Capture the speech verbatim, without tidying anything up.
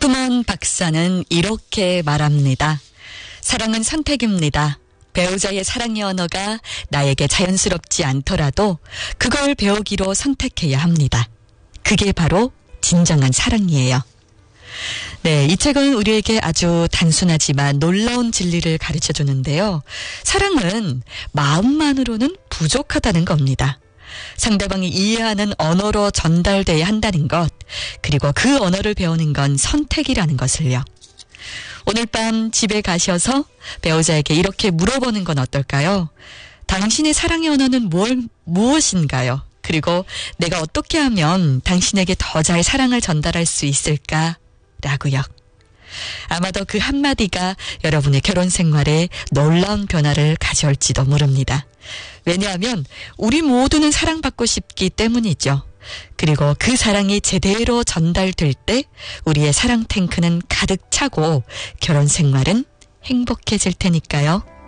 휴먼 박사는 이렇게 말합니다. 사랑은 선택입니다. 배우자의 사랑의 언어가 나에게 자연스럽지 않더라도 그걸 배우기로 선택해야 합니다. 그게 바로 진정한 사랑이에요. 네, 이 책은 우리에게 아주 단순하지만 놀라운 진리를 가르쳐 주는데요. 사랑은 마음만으로는 부족하다는 겁니다. 상대방이 이해하는 언어로 전달돼야 한다는 것, 그리고 그 언어를 배우는 건 선택이라는 것을요. 오늘 밤 집에 가셔서 배우자에게 이렇게 물어보는 건 어떨까요? 당신의 사랑의 언어는 뭘, 무엇인가요? 그리고 내가 어떻게 하면 당신에게 더 잘 사랑을 전달할 수 있을까? 라고요. 아마도 그 한마디가 여러분의 결혼 생활에 놀라운 변화를 가져올지도 모릅니다. 왜냐하면 우리 모두는 사랑받고 싶기 때문이죠. 그리고 그 사랑이 제대로 전달될 때 우리의 사랑 탱크는 가득 차고 결혼 생활은 행복해질 테니까요.